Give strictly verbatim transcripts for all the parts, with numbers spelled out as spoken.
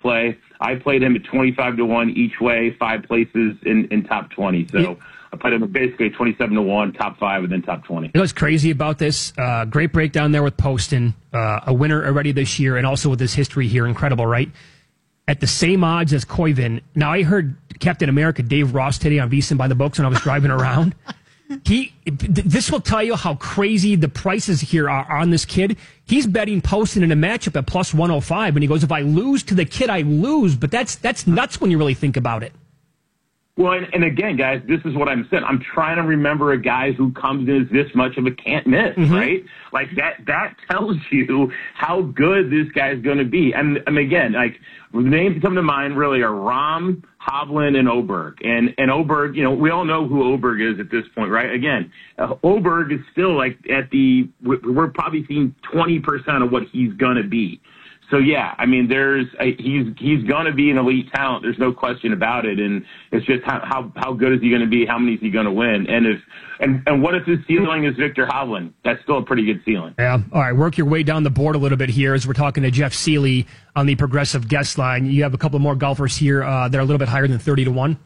play. I played him at twenty-five to one each way, five places in, in top twenty. So yeah. I played him at basically twenty-seven to one, top five, and then top twenty. You know what's crazy about this? Uh, great breakdown there with Poston, uh, a winner already this year, and also with his history here. Incredible, right? At the same odds as Koivu. Now, I heard Captain America Dave Ross today on VSiN by the Books when I was driving around. He, this will tell you how crazy the prices here are on this kid. He's betting Poston in a matchup at plus one oh five, and he goes, if I lose to the kid, I lose. But that's that's nuts when you really think about it. Well, and, and again, guys, this is what I'm saying. I'm trying to remember a guy who comes in as this much of a can't miss, mm-hmm. right? Like that, that tells you how good this guy's going to be. And, and again, like the names that come to mind really are Rahm, Hovland, and Oberg. And, and Oberg, you know, we all know who Oberg is at this point, right? Again, uh, Oberg is still like at the, we're probably seeing twenty percent of what he's going to be. So yeah, I mean, there's a, he's he's going to be an elite talent. There's no question about it, and it's just how how, how good is he going to be? How many is he going to win? And if and and what if his ceiling is Victor Hovland? That's still a pretty good ceiling. Yeah. All right, work your way down the board a little bit here as we're talking to Jeff Seeley on the Progressive guest line. You have a couple more golfers here uh, that are a little bit higher than thirty to one.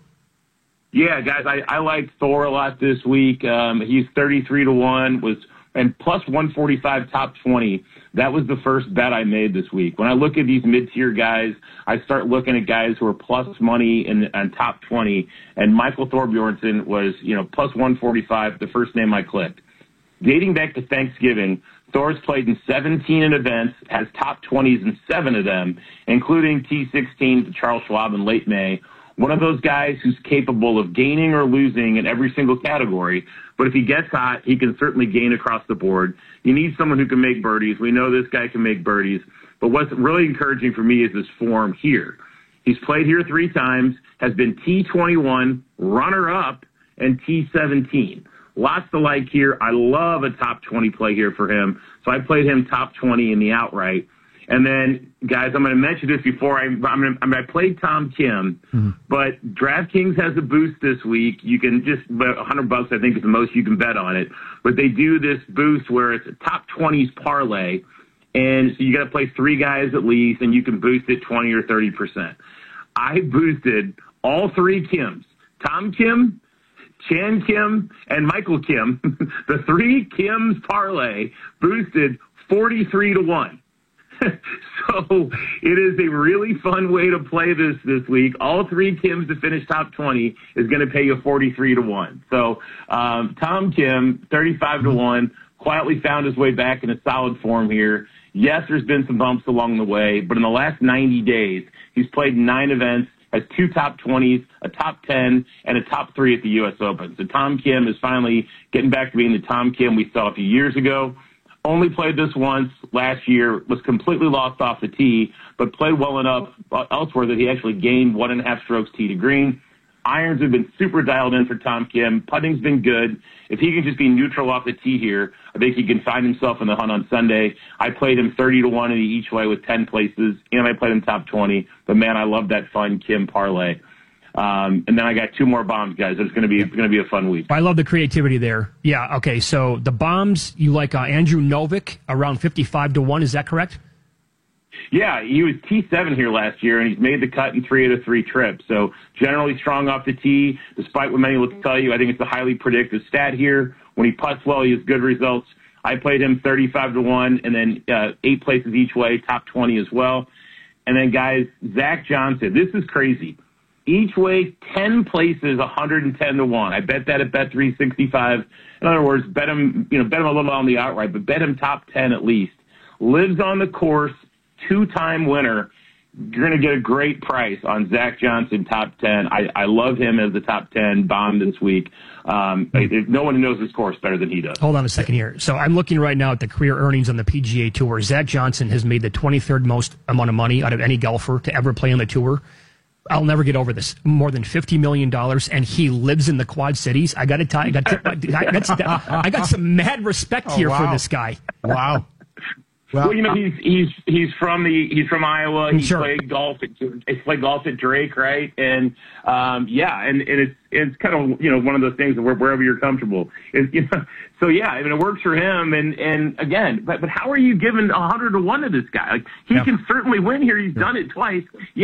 Yeah, guys, I, I like Thor a lot this week. Um, he's thirty-three to one, was and plus one forty-five top twenty. That was the first bet I made this week. When I look at these mid-tier guys, I start looking at guys who are plus money in, in top twenty, and Michael Thorbjornsen was, you know, plus one forty-five, the first name I clicked. Dating back to Thanksgiving, Thor's played in seventeen events, has top twenties in seven of them, including T sixteen to Charles Schwab in late May. One of those guys who's capable of gaining or losing in every single category, but if he gets hot, he can certainly gain across the board. You need someone who can make birdies. We know this guy can make birdies, but what's really encouraging for me is his form here. He's played here three times, has been T twenty-one, runner-up, and T seventeen. Lots to like here. I love a top twenty play here for him, so I played him top twenty in the outright. And then, guys, I'm going to mention this before I, I'm going to, I, mean, I played Tom Kim, mm-hmm. but DraftKings has a boost this week. You can just, about one hundred bucks, I think, is the most you can bet on it. But they do this boost where it's a top twenties parlay. And so you got to play three guys at least, and you can boost it twenty or thirty percent. I boosted all three Kims, Tom Kim, Chan Kim, and Michael Kim. The three Kims parlay boosted forty-three to one. So it is a really fun way to play this this week. All three Kims to finish top twenty is going to pay you forty-three to one. So um, Tom Kim, thirty-five to one, quietly found his way back in a solid form here. Yes, there's been some bumps along the way, but in the last ninety days, he's played nine events, has two top twenties, a top ten, and a top three at the U S Open. So Tom Kim is finally getting back to being the Tom Kim we saw a few years ago. Only played this once last year, was completely lost off the tee, but played well enough elsewhere that he actually gained one and a half strokes tee to green. Irons have been super dialed in for Tom Kim. Putting's been good. If he can just be neutral off the tee here, I think he can find himself in the hunt on Sunday. I played him thirty to one in the each way with ten places, and I played him top twenty. But, man, I love that fun Kim parlay. Um, and then I got two more bombs, guys. It's going to be it's going to be a fun week. I love the creativity there. Yeah. Okay. So the bombs, you like uh, Andrew Novick around fifty-five to one. Is that correct? Yeah, he was T seven here last year, and he's made the cut in three out of three trips. So generally strong off the tee, despite what many will tell you. I think it's a highly predictive stat here. When he putts well, he has good results. I played him thirty-five to one, and then uh, eight places each way, top twenty as well. And then, guys, Zach Johnson. This is crazy. Each way, ten places, one hundred ten to one. I bet that at Bet three sixty-five. In other words, bet him, you know, bet him a little on the outright, but bet him top ten at least. Lives on the course, two-time winner. You're going to get a great price on Zach Johnson, top ten. I, I love him as the top ten bomb this week. Um, no one knows this course better than he does. Hold on a second here. So I'm looking right now at the career earnings on the P G A Tour. Zach Johnson has made the twenty-third most amount of money out of any golfer to ever play on the tour. I'll never get over this. More than fifty million dollars, and he lives in the Quad Cities. I got to tell you, I got, I, got, I got some mad respect oh, here wow. for this guy. Wow. Well, well, you know, he's he's he's from the he's from Iowa. He sure. played golf. At, he played golf at Drake, right? And um, yeah, and, and it's it's kind of you know one of those things where wherever you're comfortable. It, you know, so yeah, I mean it works for him. And, and again, but but how are you giving a hundred to one to this guy? Like he yeah. can certainly win here. He's yeah. done it twice.